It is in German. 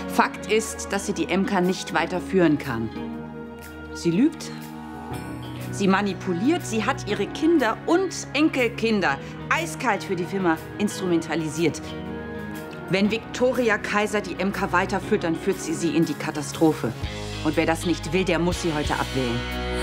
Fakt ist, dass sie die MK nicht weiterführen kann. Sie lügt, sie manipuliert, sie hat ihre Kinder und Enkelkinder eiskalt für die Firma instrumentalisiert. Wenn Viktoria Kaiser die MK weiterführt, dann führt sie in die Katastrophe. Und wer das nicht will, der muss sie heute abwählen.